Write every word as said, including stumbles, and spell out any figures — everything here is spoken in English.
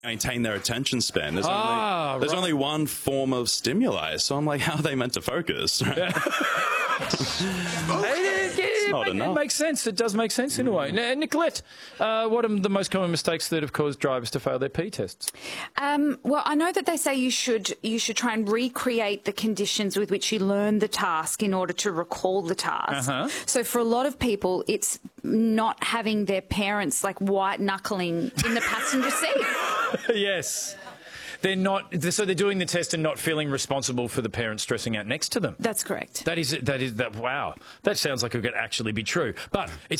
maintain their attention span. There's, Ah, only, there's right. only one form of stimuli, so I'm like, how are they meant to focus? Right? It, it, it, not make- enough. it makes sense. It does make sense in a way. Now, Nicolette, uh, what are the most common mistakes that have caused drivers to fail their P tests? Um, well, I know that they say you should you should try and recreate the conditions with which you learn the task in order to recall the task. Uh-huh. So for a lot of people, it's not having their parents like white knuckling in the passenger seat. Yes. They're not, so they're doing the test and not feeling responsible for the parents stressing out next to them. That's correct. That is, that is, that, wow. That sounds like it could actually be true. But it's